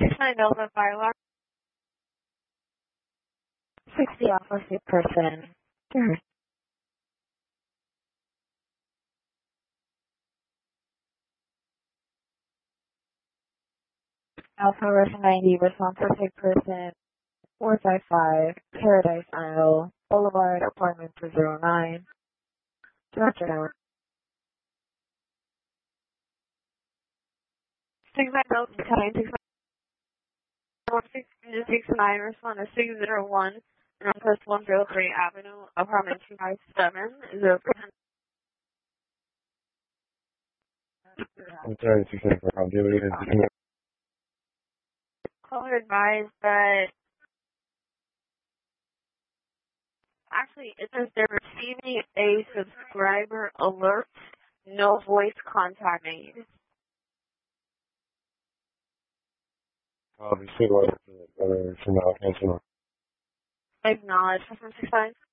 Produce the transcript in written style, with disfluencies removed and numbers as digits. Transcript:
69 Delta Firewalk. 60 Alpha 6%. Sure. Alpha Russian 90, response for 6%. 455, Paradise Isle, Boulevard, apartment 209. Director Tower. 69 Delta 10, 69, respond to 601, Northwest 103 Avenue, apartment 257, 0%. I'm sorry, 694. I'll deal with it. Caller advised that actually it says they're receiving a subscriber alert, no voice contact made. Obviously, what from now, cancel. Acknowledge from 65.